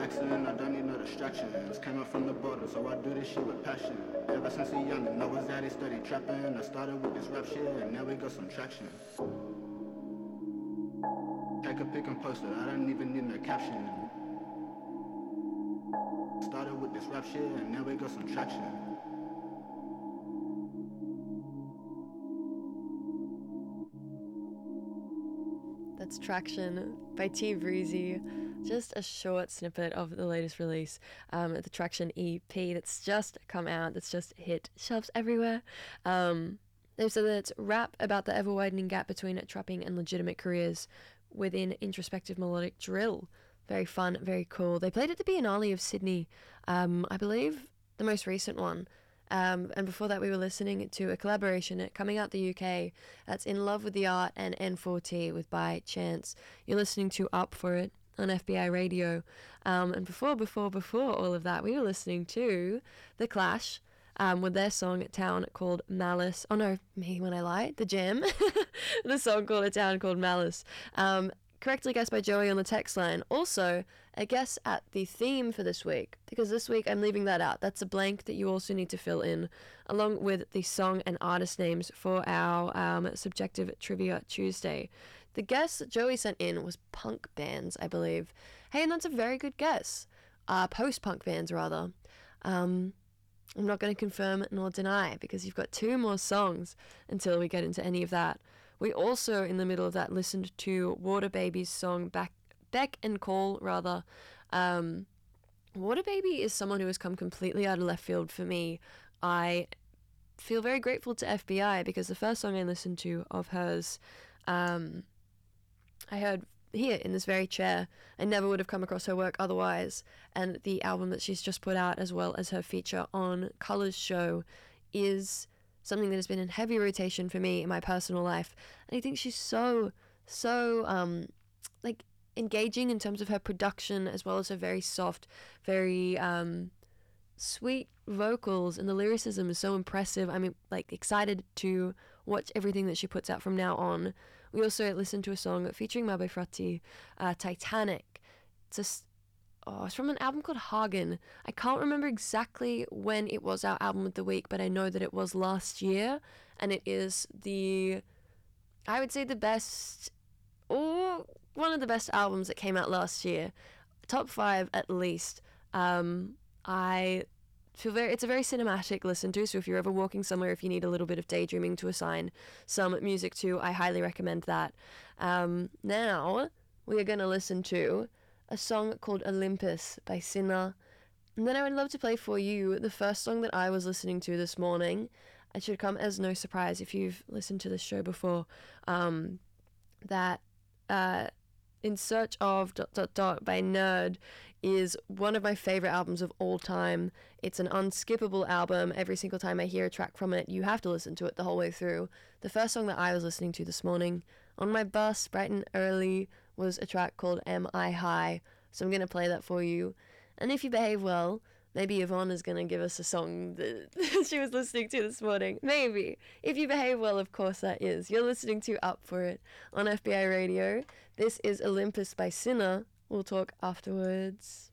Excellent, I don't need no distractions. Came up from the bottom, so I do this shit with passion. Ever since a youngin', I was at it, steady trapping. I started with this rap shit, and now we got some traction. Take a pic and post it, I don't even need no caption. Started with this rap shit, and now we got some traction. That's Traction by T Breezy. Just a short snippet of the latest release, the Traction EP that's just come out, that's just hit shelves everywhere. They've said that it's rap about the ever-widening gap between trapping and legitimate careers within introspective melodic drill. Very fun, very cool. They played at the Biennale of Sydney, I believe the most recent one. And before that, we were listening to a collaboration coming out the UK that's In Love with the Art and N4T with By Chance. You're listening to Up For It on FBI Radio. And before all of that, we were listening to The Clash with their song Town called Malice. Oh no, me when I lie, The Jam. The song called A Town Called Malice. Correctly guessed by Joey on the text line. Also, a guess at the theme for this week, because this week I'm leaving that out. That's a blank that you also need to fill in, along with the song and artist names for our Subjective Trivia Tuesday. The guess that Joey sent in was punk bands, I believe. Hey, and that's a very good guess. Post-punk bands, rather. I'm not going to confirm nor deny, because you've got 2 more songs until we get into any of that. We also, in the middle of that, listened to Water Baby's song Beck and Call, rather. Water Baby is someone who has come completely out of left field for me. I feel very grateful to FBI because the first song I listened to of hers, I heard here in this very chair. I never would have come across her work otherwise. And the album that she's just put out, as well as her feature on Colours Show, is something that has been in heavy rotation for me in my personal life. And I think she's so like engaging in terms of her production, as well as her very soft, very sweet vocals, and the lyricism is so impressive. I'm like excited to watch everything that she puts out from now on. We also listened to a song featuring Mabe Frati, Titanic. It's from an album called Hagen. I can't remember exactly when it was our album of the week, but I know that it was last year, and it is I would say the best, or one of the best albums that came out last year. Top 5 at least. I feel it's a very cinematic listen to, so if you're ever walking somewhere, if you need a little bit of daydreaming to assign some music to, I highly recommend that. Now, we are going to listen to a song called Olympus by Sinner. And then I would love to play for you the first song that I was listening to this morning. It should come as no surprise if you've listened to this show before, that In Search of ... by Nerd is one of my favorite albums of all time. It's an unskippable album. Every single time I hear a track from it, you have to listen to it the whole way through. The first song that I was listening to this morning on my bus bright and early was a track called Am I High? So I'm going to play that for you. And if you behave well, maybe Yvonne is going to give us a song that she was listening to this morning. Maybe. If you behave well, of course that is. You're listening to Up For It on FBI Radio. This is Olympus by Sinner. We'll talk afterwards.